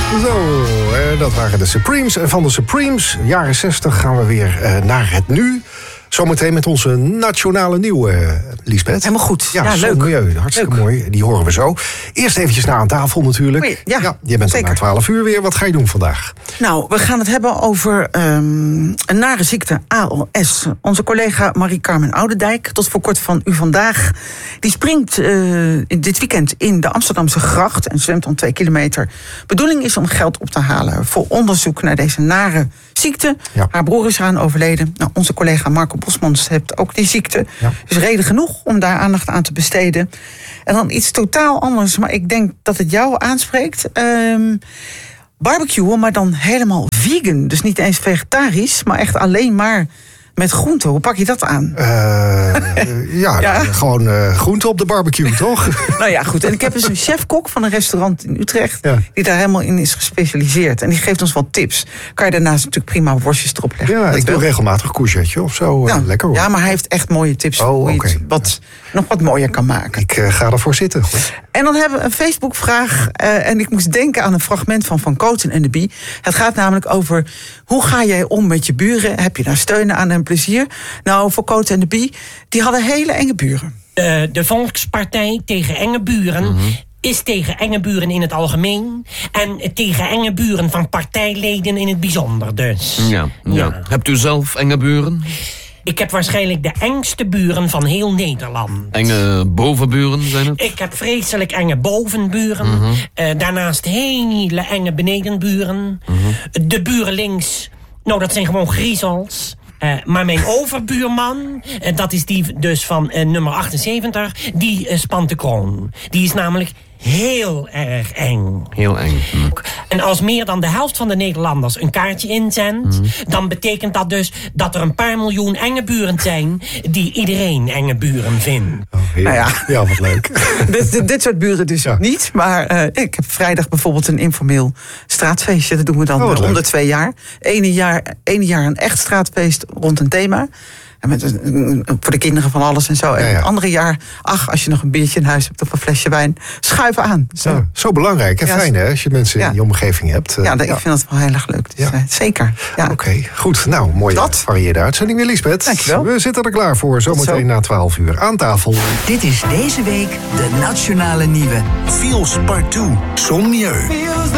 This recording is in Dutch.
Zo, dat waren de Supremes. En van de Supremes, jaren 60, gaan we weer naar het nu. Zometeen met onze nationale nieuwe, Liesbeth. Helemaal goed. Ja, leuk. Milieu, hartstikke mooi. Die horen we zo. Eerst eventjes naar aan tafel natuurlijk. Ja, je bent al na 12 uur weer. Wat ga je doen vandaag? Nou, we gaan het hebben over een nare ziekte, ALS. Onze collega Marie-Carmen Oudendijk, tot voor kort van U Vandaag, die springt dit weekend in de Amsterdamse gracht en zwemt dan 2 kilometer. Bedoeling is om geld op te halen voor onderzoek naar deze nare ziekte. Ja. Haar broer is eraan overleden. Nou, onze collega Marco Bosmans heeft ook die ziekte. Ja. Dus reden genoeg om daar aandacht aan te besteden. En dan iets totaal anders, maar ik denk dat het jou aanspreekt. Barbecuen, maar dan helemaal vegan. Dus niet eens vegetarisch, maar echt alleen maar met groenten. Hoe pak je dat aan? Gewoon groenten op de barbecue, toch? Nou ja, goed. En ik heb dus een chef-kok van een restaurant in Utrecht, die daar helemaal in is gespecialiseerd. En die geeft ons wat tips. Kan je daarnaast natuurlijk prima worstjes erop leggen. Ja, ik doe regelmatig courgette of zo. Lekker hoor. Ja, maar hij heeft echt mooie tips voor hoe je het nog wat mooier kan maken. Ik ga ervoor zitten. En dan hebben we een Facebook-vraag. En ik moest denken aan een fragment van Coaten en de Bie. Het gaat namelijk over, hoe ga jij om met je buren? Heb je daar steun aan en plezier? Nou, voor Coaten en de Bie, die hadden hele enge buren. De Volkspartij tegen enge buren is tegen enge buren in het algemeen en tegen enge buren van partijleden in het bijzonder dus. Ja. Hebt u zelf enge buren? Ik heb waarschijnlijk de engste buren van heel Nederland. Enge bovenburen zijn het? Ik heb vreselijk enge bovenburen. Daarnaast hele enge benedenburen. De buren links, nou dat zijn gewoon griezels. Maar mijn overbuurman, dat is die dus van nummer 78, die spant de kroon. Die is namelijk heel erg eng. Heel eng. En als meer dan de helft van de Nederlanders een kaartje inzendt, dan betekent dat dus dat er een paar miljoen enge buren zijn die iedereen enge buren vindt. Ja, wat leuk. Dit soort buren dus niet. Maar ik heb vrijdag bijvoorbeeld een informeel straatfeestje. Dat doen we dan om de 2 jaar. Ene jaar een echt straatfeest rond een thema. En voor de kinderen van alles en zo. En het andere jaar, als je nog een biertje in huis hebt of een flesje wijn, schuif aan. Zo belangrijk en fijn hè, als je mensen in je omgeving hebt. Ik vind dat wel heel erg leuk. Dus, zeker. Ja. Oké, goed. Nou, mooie varieerde uitzending weer, Liesbeth. Dankjewel. We zitten er klaar voor, zometeen na 12 uur aan tafel. Dit is deze week de Nationale Nieuwe. Feels Part 2, Son Mieux.